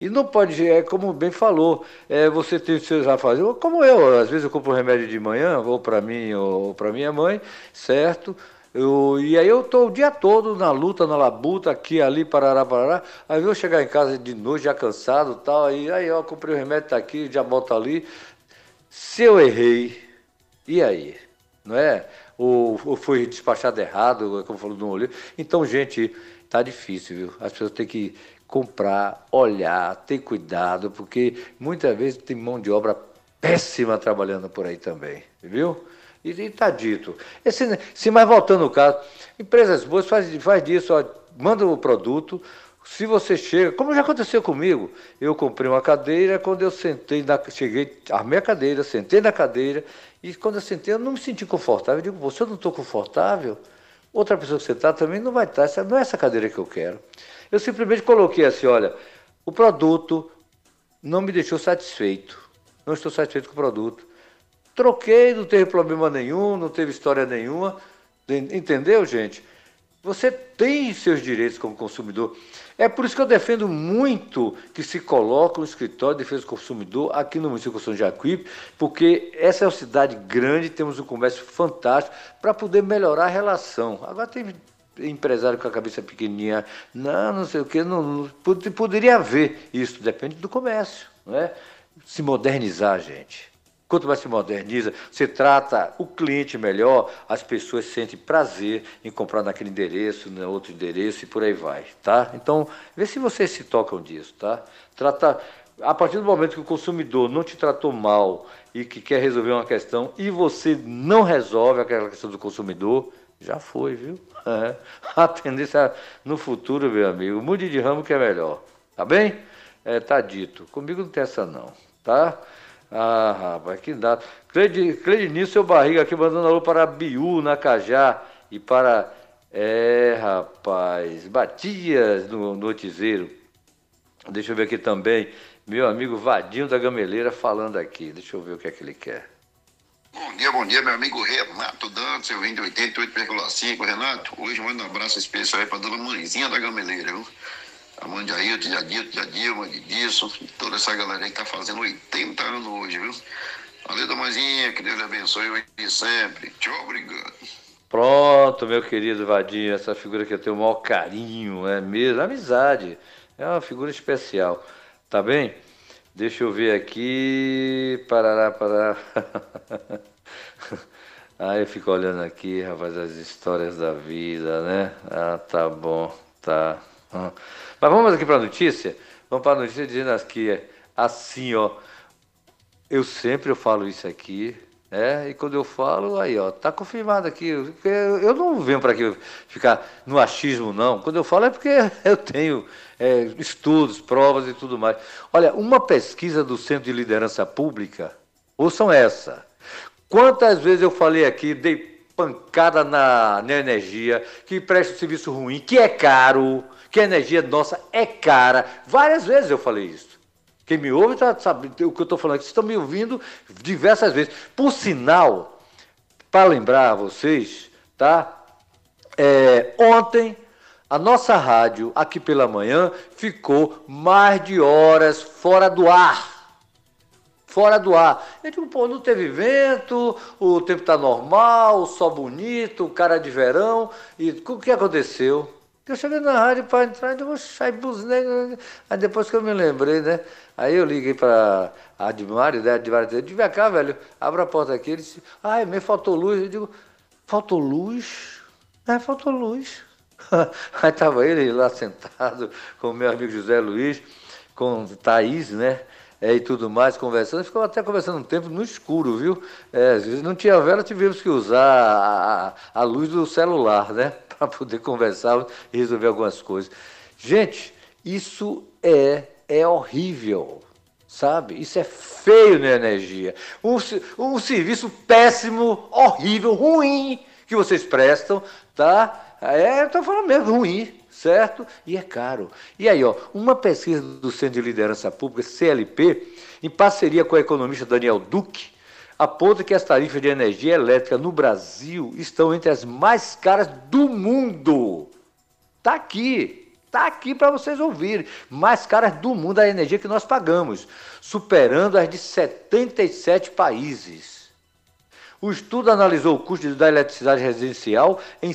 E não pode, é como bem falou, você tem os seus afazeres. Como eu, às vezes eu compro um remédio de manhã, ou para mim, ou para minha mãe, certo? E aí eu tô o dia todo na luta, na labuta, aqui, ali, parará, parará. Aí eu chegar em casa de noite, já cansado e tal, aí, ó, comprei o remédio, tá aqui, já boto ali. Se eu errei, e aí? Não é? Ou foi despachado errado, como falou no olho. Então, gente, tá difícil, viu? As pessoas têm que comprar, olhar, ter cuidado, porque muitas vezes tem mão de obra péssima trabalhando por aí também, viu? E tá dito. Mas voltando ao caso, empresas boas faz disso, ó, manda o produto. Se você chega, como já aconteceu comigo, eu comprei uma cadeira, quando eu sentei, cheguei, armei a cadeira, sentei na cadeira, e quando eu sentei, eu não me senti confortável. Eu digo, você, eu não estou confortável? Outra pessoa que sentar também não vai estar, não é essa cadeira que eu quero. Eu simplesmente coloquei assim, olha, o produto não me deixou satisfeito, não estou satisfeito com o produto. Troquei, não teve problema nenhum, não teve história nenhuma, entendeu, gente? Você tem seus direitos como consumidor. É por isso que eu defendo muito que se coloque um escritório de defesa do consumidor aqui no município de São Jacuípe, porque essa é uma cidade grande, temos um comércio fantástico para poder melhorar a relação. Agora tem empresário com a cabeça pequenininha, não sei o que, poderia haver isso, depende do comércio, não é? Se modernizar, gente. Quanto mais se moderniza, você trata o cliente melhor, as pessoas sentem prazer em comprar naquele endereço, no outro endereço e por aí vai, tá? Então, vê se vocês se tocam disso, tá? Trata, a partir do momento que o consumidor não te tratou mal e que quer resolver uma questão e você não resolve aquela questão do consumidor, já foi, viu? É. A tendência no futuro, meu amigo, mude de ramo que é melhor, tá bem? Tá dito. Comigo não tem essa não, tá? Ah, rapaz, que dado. Cleide seu barriga aqui mandando alô para Biú, Nacajá e para. Rapaz, Batias no Notizeiro. Deixa eu ver aqui também. Meu amigo Vadinho da Gameleira falando aqui. Deixa eu ver o que é que ele quer. Bom dia, meu amigo Renato Dantas, eu vim de 88,5, Renato. Hoje mando um abraço especial aí para dona Mãezinha da Gameleira, viu? A mãe de Ailton, de Adilton, de Adilma, de Dilson, toda essa galera aí que tá fazendo 80 anos hoje, viu? Valeu, dona Mãezinha, que Deus lhe abençoe hoje e sempre. Tchau, obrigado. Pronto, meu querido Vadinho, essa figura que eu tenho o maior carinho, é mesmo, amizade. É uma figura especial, tá bem? Deixa eu ver aqui. Parará, parará. Eu fico olhando aqui, rapaz, as histórias da vida, né? Ah, tá bom, tá. Mas vamos aqui para a notícia? Vamos para a notícia dizendo aqui, assim, ó. Eu falo isso aqui, né? E quando eu falo, aí, ó, tá confirmado aqui. Eu não venho para aqui ficar no achismo, não. Quando eu falo é porque eu tenho estudos, provas e tudo mais. Olha, uma pesquisa do Centro de Liderança Pública, ouçam essa. Quantas vezes eu falei aqui, dei pancada na energia, que presta um serviço ruim, que é caro, que a energia nossa é cara. Várias vezes eu falei isso. Quem me ouve já sabe o que eu estou falando aqui. Vocês estão me ouvindo diversas vezes. Por sinal, para lembrar a vocês, tá? Ontem, a nossa rádio, aqui pela manhã, ficou mais de horas fora do ar. Fora do ar. Eu digo, pô, não teve vento, o tempo tá normal, o sol bonito, cara de verão. E o que aconteceu? Eu cheguei na rádio para entrar, eu vou sair buzinando. Aí depois que eu me lembrei, né? Aí eu liguei para a Admário, né? Admário disse, vem cá, velho, abre a porta aqui. Ele disse, me faltou luz. Eu digo, faltou luz? Faltou luz. Aí tava ele lá sentado com o meu amigo José Luiz, com Thaís, né? E tudo mais, conversando. Ficou até conversando um tempo no escuro, viu? Às vezes não tinha vela, tivemos que usar a luz do celular, né? Para poder conversar e resolver algumas coisas. Gente, isso é horrível, sabe? Isso é feio na energia. Um serviço péssimo, horrível, ruim que vocês prestam, tá? Eu estou falando mesmo, ruim, certo? E é caro. E aí, ó, uma pesquisa do Centro de Liderança Pública, CLP, em parceria com o economista Daniel Duque, aponta que as tarifas de energia elétrica no Brasil estão entre as mais caras do mundo. Tá aqui. Está aqui para vocês ouvirem. Mais caras do mundo a energia que nós pagamos, superando as de 77 países. O estudo analisou o custo da eletricidade residencial em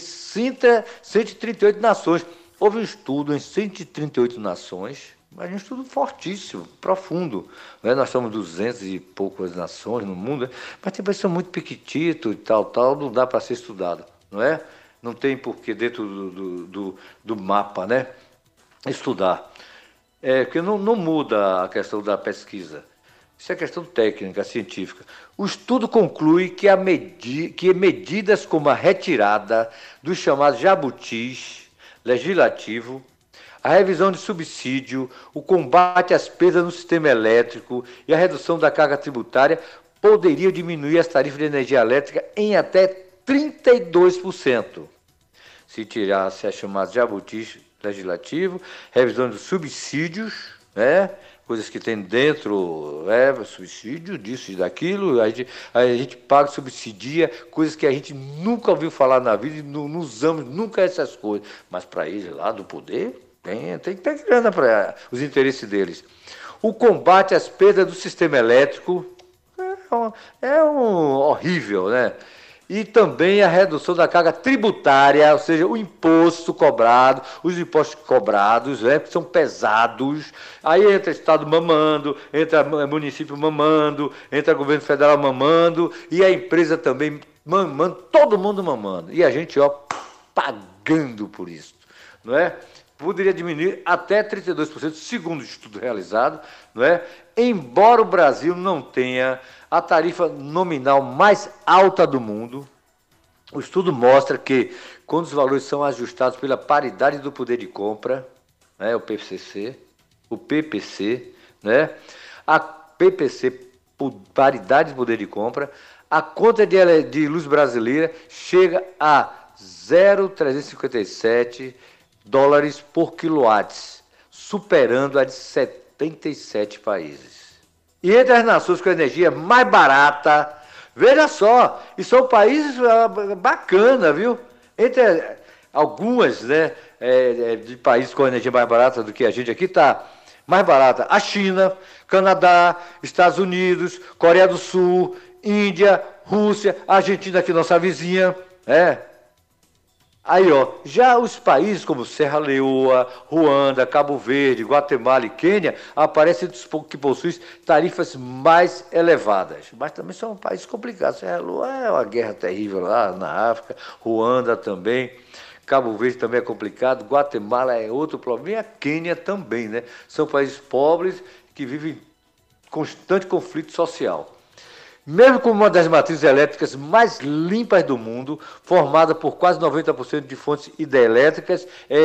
138 nações. Houve um estudo em 138 nações, mas um estudo fortíssimo, profundo. Né? Nós somos 200 e poucas nações no mundo, mas tem pessoas muito pequitito e tal, não dá para ser estudado, não é? Não tem porquê dentro do mapa, né? Estudar. Porque não muda a questão da pesquisa. Isso é questão técnica, científica. O estudo conclui que medidas como a retirada dos chamados jabutis legislativo, a revisão de subsídio, o combate às perdas no sistema elétrico e a redução da carga tributária poderiam diminuir as tarifas de energia elétrica em até 32%. Se tirasse as chamadas jabutis legislativo, revisão dos subsídios, né? Coisas que tem dentro, subsídio disso e daquilo, a gente paga, subsidia, coisas que a gente nunca ouviu falar na vida e não usamos nunca essas coisas. Mas para eles lá do poder, tem que ter grana para os interesses deles. O combate às perdas do sistema elétrico é horrível, né? E também a redução da carga tributária, ou seja, o imposto cobrado, os impostos cobrados, que são pesados. Aí entra Estado mamando, entra município mamando, entra governo federal mamando, e a empresa também mamando, todo mundo mamando. E a gente, pagando por isso, não é? Poderia diminuir até 32%, segundo o estudo realizado, não é? Embora o Brasil não tenha a tarifa nominal mais alta do mundo, o estudo mostra que, quando os valores são ajustados pela paridade do poder de compra, o PPC, né? A PPC, paridade de poder de compra, a conta de luz brasileira chega a 0,357 dólares por quilowatts, superando a de 77 países. E entre as nações com energia mais barata, veja só, e são países bacanas, viu? Entre algumas, de países com energia mais barata do que a gente aqui, está mais barata a China, Canadá, Estados Unidos, Coreia do Sul, Índia, Rússia, Argentina, que é nossa vizinha, Aí, já os países como Serra Leoa, Ruanda, Cabo Verde, Guatemala e Quênia aparecem que possuem tarifas mais elevadas. Mas também são países complicados. Serra Leoa é uma guerra terrível lá na África, Ruanda também, Cabo Verde também é complicado, Guatemala é outro problema, e a Quênia também, né? São países pobres que vivem em constante conflito social. Mesmo com uma das matrizes elétricas mais limpas do mundo, formada por quase 90% de fontes hidrelétricas,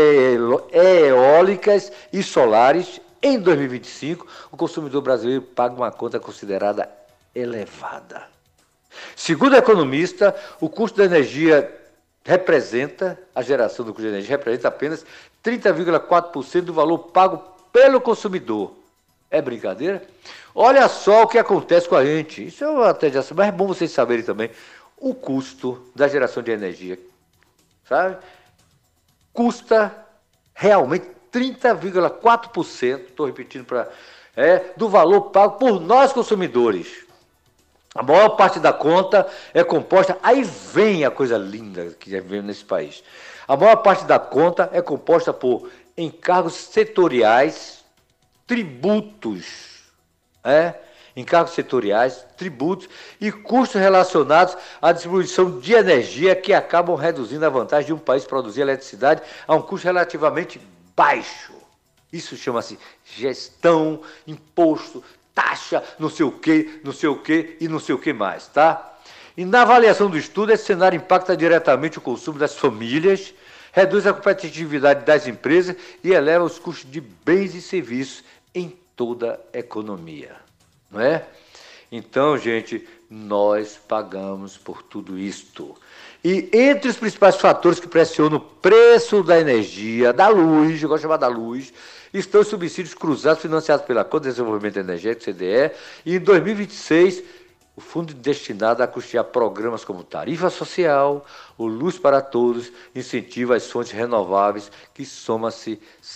eólicas e solares, em 2025, o consumidor brasileiro paga uma conta considerada elevada. Segundo o economista, o custo da energia a geração do custo de energia representa apenas 30,4% do valor pago pelo consumidor. É brincadeira? Olha só o que acontece com a gente. Isso eu até já sei, mas é bom vocês saberem também. O custo da geração de energia, sabe? Custa realmente 30,4%, estou repetindo, do valor pago por nós consumidores. A maior parte da conta é composta, aí vem a coisa linda que vem nesse país. A maior parte da conta é composta por encargos setoriais, tributos, encargos setoriais, tributos e custos relacionados à distribuição de energia que acabam reduzindo a vantagem de um país produzir eletricidade a um custo relativamente baixo. Isso chama-se gestão, imposto, taxa, não sei o quê e não sei o que mais, tá? E na avaliação do estudo, esse cenário impacta diretamente o consumo das famílias, reduz a competitividade das empresas e eleva os custos de bens e serviços em toda a economia, não é? Então, gente, nós pagamos por tudo isto. E entre os principais fatores que pressionam o preço da energia, da luz, eu gosto de chamar da luz, estão os subsídios cruzados financiados pela Conta de Desenvolvimento Energético, CDE, e em 2026, O fundo destinado a custear programas como Tarifa Social, o Luz para Todos, incentivo às fontes renováveis, que soma-se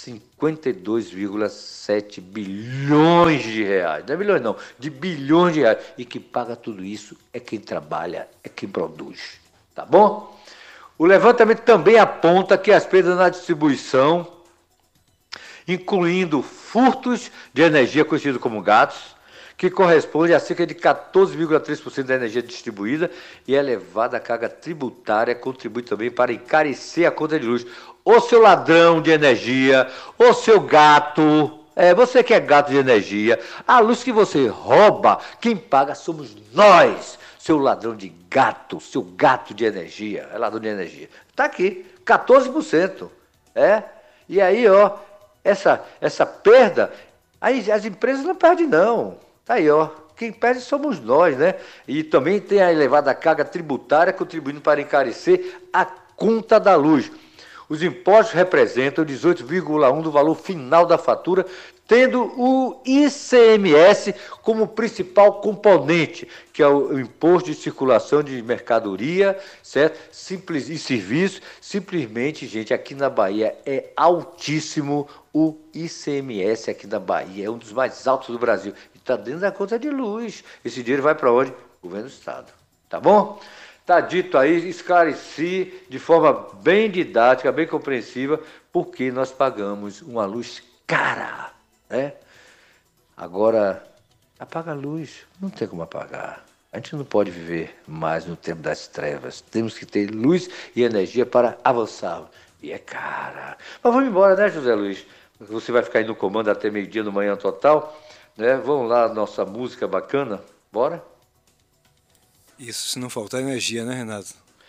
52,7 bilhões de reais. Não é bilhões não, de bilhões de reais. E quem paga tudo isso é quem trabalha, é quem produz. Tá bom? O levantamento também aponta que as perdas na distribuição, incluindo furtos de energia conhecidos como gatos, que corresponde a cerca de 14,3% da energia distribuída, e a elevada carga tributária contribui também para encarecer a conta de luz. Ô seu ladrão de energia, ô seu gato, você que é gato de energia, a luz que você rouba, quem paga somos nós, seu ladrão de gato, seu gato de energia, é ladrão de energia. Está aqui, 14%. E aí, ó, essa perda, aí as empresas não perdem não. Tá aí, ó, quem perde somos nós, né? E também tem a elevada carga tributária contribuindo para encarecer a conta da luz. Os impostos representam 18,1% do valor final da fatura, tendo o ICMS como principal componente, que é o Imposto de Circulação de Mercadoria, certo? Simples e serviço. Simplesmente, gente, aqui na Bahia é altíssimo o ICMS aqui na Bahia, é um dos mais altos do Brasil. E está dentro da conta de luz. Esse dinheiro vai para onde? Governo do Estado. Tá bom? Está dito aí, esclareci de forma bem didática, bem compreensiva, porque nós pagamos uma luz cara, né? Agora, apaga a luz, não tem como apagar. A gente não pode viver mais no tempo das trevas. Temos que ter luz e energia para avançar. E é cara. Mas vamos embora, né, José Luiz? Você vai ficar aí no comando até meio-dia no Manhã Total, né? Vamos lá, nossa música bacana, bora? Isso, se não faltar energia, né, Renato?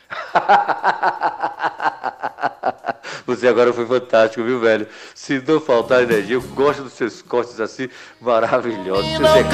Você agora foi fantástico, viu, velho? Se não faltar energia, eu gosto dos seus cortes assim maravilhosos. Não